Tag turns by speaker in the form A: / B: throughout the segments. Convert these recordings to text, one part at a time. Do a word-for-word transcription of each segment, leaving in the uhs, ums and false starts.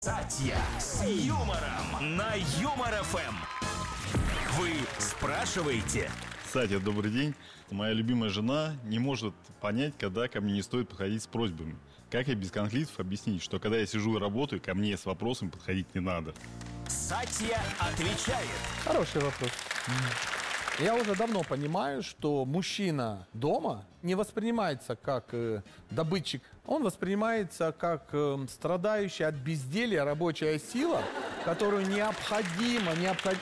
A: Сатья с юмором на Юмор эф эм. Вы спрашиваете?
B: Сатья, добрый день. Моя любимая жена не может понять, когда ко мне не стоит подходить с просьбами. Как ей без конфликтов объяснить, что когда я сижу и работаю, ко мне с вопросом подходить не надо?
A: Сатья отвечает.
C: Хороший вопрос. Я уже давно понимаю, что мужчина дома не воспринимается как э, добытчик. Он воспринимается как э, страдающая от безделья рабочая сила, которую необходимо, необход...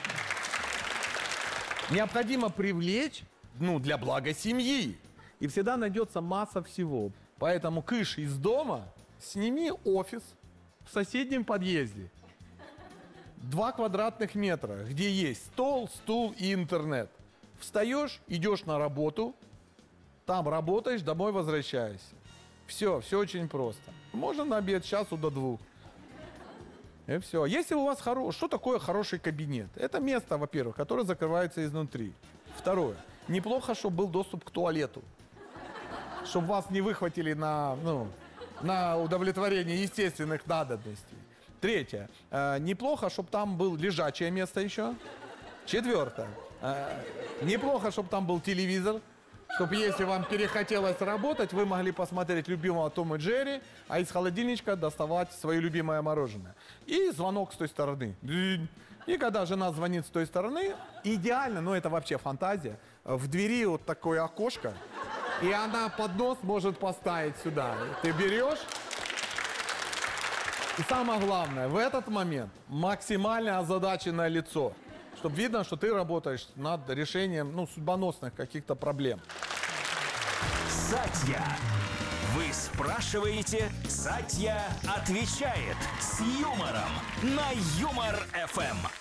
C: необходимо привлечь, ну, для блага семьи. И всегда найдется масса всего. Поэтому кыш из дома, сними офис в соседнем подъезде. Два квадратных метра, где есть стол, стул и интернет. Встаешь, идешь на работу, там работаешь, домой возвращаешься. Все, все очень просто. Можно на обед с часу до двух. И все. Если у вас хороший... Что такое хороший кабинет? Это место, во-первых, которое закрывается изнутри. Второе. Неплохо, чтобы был доступ к туалету. Чтобы вас не выхватили на, ну, на удовлетворение естественных надобностей. Третье. Э, неплохо, чтобы там было лежачее место еще. Четвертое. Э, неплохо, чтобы там был телевизор. Чтобы, если вам перехотелось работать, вы могли посмотреть любимого Тома и Джерри, а из холодильничка доставать свое любимое мороженое. И звонок с той стороны. И когда жена звонит с той стороны, идеально, но это вообще фантазия, в двери вот такое окошко, и она поднос может поставить сюда. Ты берешь... И самое главное, в этот момент максимально озадаченное лицо, чтобы видно, что ты работаешь над решением, ну, судьбоносных каких-то проблем.
A: Сатья. Вы спрашиваете, Сатья отвечает с юмором на Юмор эф эм.